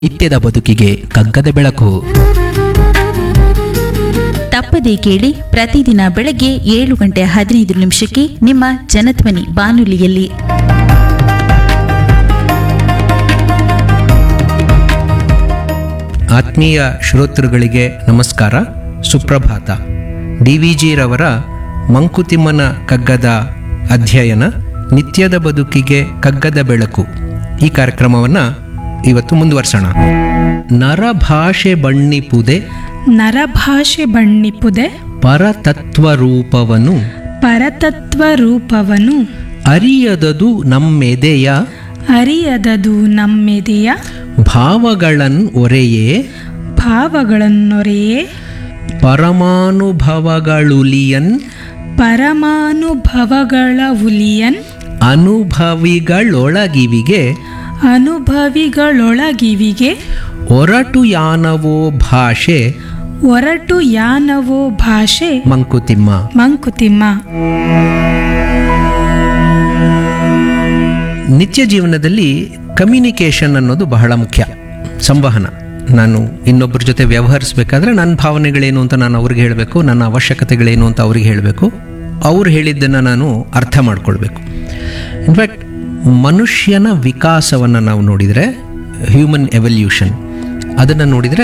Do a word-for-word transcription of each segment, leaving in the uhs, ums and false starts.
ನಿತ್ಯದ ಬದುಕಿಗೆ ಕಗ್ಗದ ಬೆಳಕು. ತಪ್ಪದೇ ಕೇಳಿ ಪ್ರತಿದಿನ ಬೆಳಗ್ಗೆ ಏಳು ಗಂಟೆ ಹದಿನೈದು ನಿಮಿಷಕ್ಕೆ ನಿಮ್ಮ ಜನಧ್ವನಿ ಬಾನುಲಿಯಲ್ಲಿ. ಆತ್ಮೀಯ ಶ್ರೋತೃಗಳಿಗೆ ನಮಸ್ಕಾರ, ಸುಪ್ರಭಾತ. ಡಿ ವಿ ಜಿರವರ ಮಂಕುತಿಮ್ಮನ ಕಗ್ಗದ ಅಧ್ಯಯನ ನಿತ್ಯದ ಬದುಕಿಗೆ ಕಗ್ಗದ ಬೆಳಕು ಈ ಕಾರ್ಯಕ್ರಮವನ್ನು ಇವತ್ತು ಮುಂದುವರ್ಸೋಣ. ನರಭಾಷೆ ಬಣ್ಣಿಪುದೆ ನರಭಾಷೆ ಬಣ್ಣಿಪುದೆ ಪರತತ್ವರೂಪವನು ಪರತತ್ವರೂಪವನು ಅರಿಯದದು ನಮ್ಮೆದೆಯ ಅರಿಯದದು ನಮ್ಮೆದೆಯ ಭಾವಗಳನ್ ಒರೆಯೇ ಭಾವಗಳನ್ನೊರೆಯೇ ಪರಮಾನುಭವಗಳುಲಿಯನ್ ಪರಮಾನುಭವಗಳ ಉಲಿಯನ್ ಅನುಭವಿಗಳೊಳಗಿವಿಗೆ ಅನುಭವಿಗಳೊಳಗಿವಿಗೆ ಒರಟು ಯಾನವೋ ಭಾಷೆ ಒರಟು ಯಾನವೋ ಭಾಷೆ ಮಂಕುತಿಮ್ಮ. ಮಂಕುತಿಮ್ಮ. ನಿತ್ಯ ಜೀವನದಲ್ಲಿ ಕಮ್ಯುನಿಕೇಷನ್ ಅನ್ನೋದು ಬಹಳ ಮುಖ್ಯ. ಸಂವಹನ. ನಾನು ಇನ್ನೊಬ್ಬರ ಜೊತೆ ವ್ಯವಹರಿಸಬೇಕಾದ್ರೆ ನನ್ನ ಭಾವನೆಗಳೇನು ಅಂತ ನಾನು ಅವ್ರಿಗೆ ಹೇಳಬೇಕು, ನನ್ನ ಅವಶ್ಯಕತೆಗಳೇನು ಅಂತ ಅವ್ರಿಗೆ ಹೇಳಬೇಕು, ಅವ್ರು ಹೇಳಿದ್ದನ್ನು ನಾನು ಅರ್ಥ ಮಾಡ್ಕೊಳ್ಬೇಕು. ಇನ್ಫ್ಯಾಕ್ಟ್ ಮನುಷ್ಯನ ವಿಕಾಸವನ್ನು ನಾವು ನೋಡಿದರೆ, ಹ್ಯೂಮನ್ ಎವಲ್ಯೂಷನ್ ಅದನ್ನು ನೋಡಿದರೆ,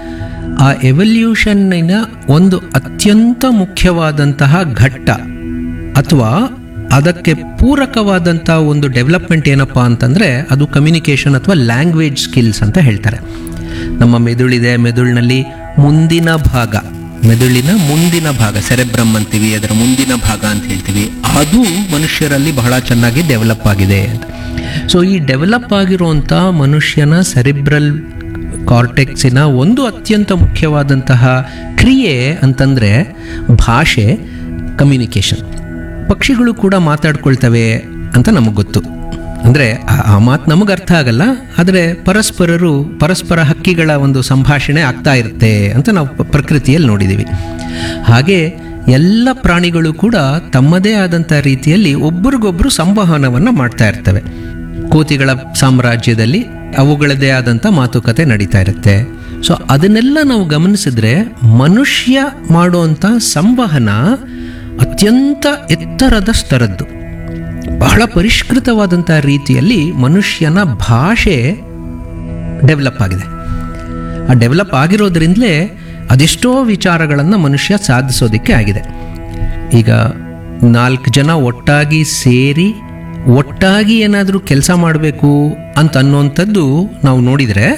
ಆ ಎವಲ್ಯೂಷನ್ನಿನ ಒಂದು ಅತ್ಯಂತ ಮುಖ್ಯವಾದಂತಹ ಘಟ್ಟ ಅಥವಾ ಅದಕ್ಕೆ ಪೂರಕವಾದಂಥ ಒಂದು ಡೆವಲಪ್ಮೆಂಟ್ ಏನಪ್ಪ ಅಂತಂದರೆ ಅದು ಕಮ್ಯುನಿಕೇಷನ್ ಅಥವಾ ಲ್ಯಾಂಗ್ವೇಜ್ ಸ್ಕಿಲ್ಸ್ ಅಂತ ಹೇಳ್ತಾರೆ. ನಮ್ಮ ಮೆದುಳಿದೆ, ಮೆದುಳಿನಲ್ಲಿ ಮುಂದಿನ ಭಾಗ, ಮೆದುಳಿನ ಮುಂದಿನ ಭಾಗ ಸೆರೆಬ್ರಮ್ ಅಂತೀವಿ, ಅದರ ಮುಂದಿನ ಭಾಗ ಅಂತ ಹೇಳ್ತೀವಿ, ಅದು ಮನುಷ್ಯರಲ್ಲಿ ಬಹಳ ಚೆನ್ನಾಗಿ ಡೆವಲಪ್ ಆಗಿದೆ ಅಂತ. ಸೊ ಈ ಡೆವಲಪ್ ಆಗಿರುವಂಥ ಮನುಷ್ಯನ ಸೆರೆಬ್ರಲ್ ಕಾರ್ಟೆಕ್ಸಿನ ಒಂದು ಅತ್ಯಂತ ಮುಖ್ಯವಾದಂತಹ ಕ್ರಿಯೆ ಅಂತಂದರೆ ಭಾಷೆ, ಕಮ್ಯುನಿಕೇಷನ್. ಪಕ್ಷಿಗಳು ಕೂಡ ಮಾತಾಡ್ಕೊಳ್ತವೆ ಅಂತ ನಮಗೆ ಗೊತ್ತು. ಅಂದರೆ ಆ ಮಾತು ನಮಗೆ ಅರ್ಥ ಆಗಲ್ಲ, ಆದರೆ ಪರಸ್ಪರರು ಪರಸ್ಪರ ಹಕ್ಕಿಗಳ ಒಂದು ಸಂಭಾಷಣೆ ಆಗ್ತಾ ಇರುತ್ತೆ ಅಂತ ನಾವು ಪ್ರಕೃತಿಯಲ್ಲಿ ನೋಡಿದ್ದೀವಿ. ಹಾಗೆ ಎಲ್ಲ ಪ್ರಾಣಿಗಳು ಕೂಡ ತಮ್ಮದೇ ಆದಂಥ ರೀತಿಯಲ್ಲಿ ಒಬ್ರಿಗೊಬ್ಬರು ಸಂವಹನವನ್ನು ಮಾಡ್ತಾ ಇರ್ತವೆ. ಕೋತಿಗಳ ಸಾಮ್ರಾಜ್ಯದಲ್ಲಿ ಅವುಗಳದೇ ಆದಂಥ ಮಾತುಕತೆ ನಡೀತಾ ಇರುತ್ತೆ. ಸೊ ಅದನ್ನೆಲ್ಲ ನಾವು ಗಮನಿಸಿದ್ರೆ ಮನುಷ್ಯ ಮಾಡುವಂಥ ಸಂವಹನ ಅತ್ಯಂತ ಎತ್ತರದ ಸ್ತರದ್ದು. ಬಹಳ ಪರಿಷ್ಕೃತವಾದಂಥ ರೀತಿಯಲ್ಲಿ ಮನುಷ್ಯನ ಭಾಷೆ ಡೆವಲಪ್ ಆಗಿದೆ. ಆ ಡೆವಲಪ್ ಆಗಿರೋದ್ರಿಂದಲೇ ಅದೆಷ್ಟೋ ವಿಚಾರಗಳನ್ನು ಮನುಷ್ಯ ಸಾಧಿಸೋದಕ್ಕೆ ಆಗಿದೆ. ಈಗ ನಾಲ್ಕು ಜನ ಒಟ್ಟಾಗಿ ಸೇರಿ ಒಟ್ಟಾಗಿ ಏನಾದರೂ ಕೆಲಸ ಮಾಡಬೇಕು ಅಂತ ಅನ್ನೋಂಥದ್ದು ನಾವು ನೋಡಿದರೆ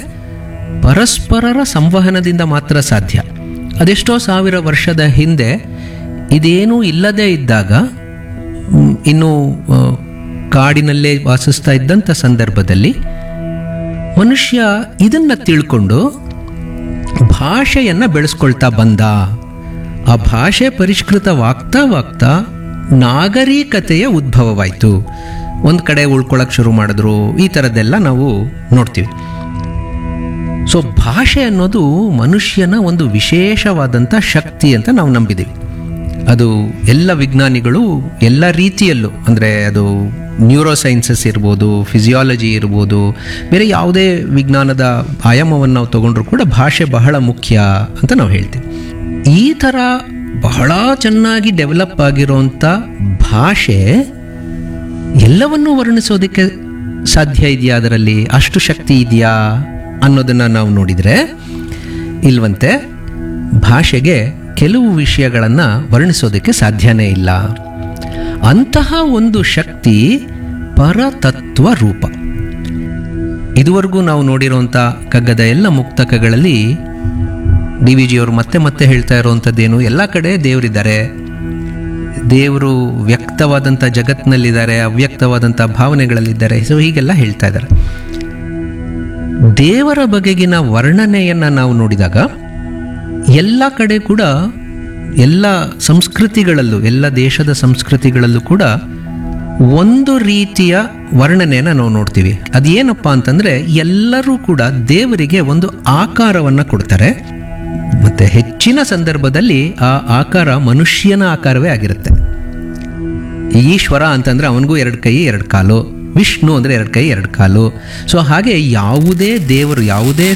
ಪರಸ್ಪರರ ಸಂವಹನದಿಂದ ಮಾತ್ರ ಸಾಧ್ಯ. ಅದೆಷ್ಟೋ ಸಾವಿರ ವರ್ಷದ ಹಿಂದೆ ಇದೇನೂ ಇಲ್ಲದೇ ಇದ್ದಾಗ, ಇನ್ನು ಕಾಡಿನಲ್ಲೇ ವಾಸಿಸ್ತಾ ಇದ್ದಂಥ ಸಂದರ್ಭದಲ್ಲಿ ಮನುಷ್ಯ ಇದನ್ನು ತಿಳ್ಕೊಂಡು ಭಾಷೆಯನ್ನು ಬೆಳೆಸ್ಕೊಳ್ತಾ ಬಂದ. ಆ ಭಾಷೆ ಪರಿಷ್ಕೃತವಾಗ್ತಾ ವಾಗ್ತಾ ನಾಗರಿಕತೆಯ ಉದ್ಭವವಾಯಿತು. ಒಂದು ಕಡೆ ಉಳ್ಕೊಳ್ಳೋಕೆ ಶುರು ಮಾಡಿದ್ರು. ಈ ಥರದ್ದೆಲ್ಲ ನಾವು ನೋಡ್ತೀವಿ. ಸೊ ಭಾಷೆ ಅನ್ನೋದು ಮನುಷ್ಯನ ಒಂದು ವಿಶೇಷವಾದಂಥ ಶಕ್ತಿ ಅಂತ ನಾವು ನಂಬಿದ್ದೀವಿ. ಅದು ಎಲ್ಲ ವಿಜ್ಞಾನಿಗಳು ಎಲ್ಲ ರೀತಿಯಲ್ಲೂ, ಅಂದರೆ ಅದು ನ್ಯೂರೋ ಸೈನ್ಸಸ್ ಇರ್ಬೋದು, ಫಿಸಿಯಾಲಜಿ ಇರ್ಬೋದು, ಬೇರೆ ಯಾವುದೇ ವಿಜ್ಞಾನದ ಆಯಾಮವನ್ನು ನಾವು ತೊಗೊಂಡ್ರೂ ಕೂಡ ಭಾಷೆ ಬಹಳ ಮುಖ್ಯ ಅಂತ ನಾವು ಹೇಳ್ತೀವಿ. ಈ ಥರ ಬಹಳ ಚೆನ್ನಾಗಿ ಡೆವಲಪ್ ಆಗಿರೋಂಥ ಭಾಷೆ ಎಲ್ಲವನ್ನೂ ವರ್ಣಿಸೋದಕ್ಕೆ ಸಾಧ್ಯ ಇದೆಯಾ? ಅದರಲ್ಲಿ ಅಷ್ಟು ಶಕ್ತಿ ಇದೆಯಾ ಅನ್ನೋದನ್ನು ನಾವು ನೋಡಿದರೆ ಇಲ್ವಂತೆ. ಭಾಷೆಗೆ ಕೆಲವು ವಿಷಯಗಳನ್ನು ವರ್ಣಿಸೋದಕ್ಕೆ ಸಾಧ್ಯನೇ ಇಲ್ಲ. ಅಂತಹ ಒಂದು ಶಕ್ತಿ ಪರತತ್ವ ರೂಪ. ಇದುವರೆಗೂ ನಾವು ನೋಡಿರುವಂಥ ಕಗ್ಗದ ಎಲ್ಲ ಮುಕ್ತಕಗಳಲ್ಲಿ ಡಿ ವಿ ಜಿಯವರು ಮತ್ತೆ ಮತ್ತೆ ಹೇಳ್ತಾ ಇರುವಂಥದ್ದೇನು, ಎಲ್ಲ ಕಡೆ ದೇವರಿದ್ದಾರೆ, ದೇವರು ವ್ಯಕ್ತವಾದಂಥ ಜಗತ್ತಿನಲ್ಲಿದ್ದಾರೆ, ಅವ್ಯಕ್ತವಾದಂಥ ಭಾವನೆಗಳಲ್ಲಿದ್ದಾರೆ. ಸೊ ಹೀಗೆಲ್ಲ ಹೇಳ್ತಾ ಇದ್ದಾರೆ. ದೇವರ ಬಗೆಗಿನ ವರ್ಣನೆಯನ್ನು ನಾವು ನೋಡಿದಾಗ ಎಲ್ಲ ಕಡೆ ಕೂಡ, ಎಲ್ಲ ಸಂಸ್ಕೃತಿಗಳಲ್ಲೂ, ಎಲ್ಲ ದೇಶದ ಸಂಸ್ಕೃತಿಗಳಲ್ಲೂ ಕೂಡ ಒಂದು ರೀತಿಯ ವರ್ಣನೆಯನ್ನು ನಾವು ನೋಡ್ತೀವಿ. ಅದೇನಪ್ಪ ಅಂತಂದರೆ ಎಲ್ಲರೂ ಕೂಡ ದೇವರಿಗೆ ಒಂದು ಆಕಾರವನ್ನು ಕೊಡ್ತಾರೆ. ಮತ್ತು ಹೆಚ್ಚಿನ ಸಂದರ್ಭದಲ್ಲಿ ಆ ಆಕಾರ ಮನುಷ್ಯನ ಆಕಾರವೇ ಆಗಿರುತ್ತೆ. ಈಶ್ವರ ಅಂತಂದರೆ ಅವನಿಗೂ ಎರಡು ಕೈ ಎರಡು ಕಾಲು, ವಿಷ್ಣು ಅಂದರೆ ಎರಡು ಕೈ ಎರಡು ಕಾಲು. ಸೊ ಹಾಗೆ ಯಾವುದೇ ದೇವರು, ಯಾವುದೇ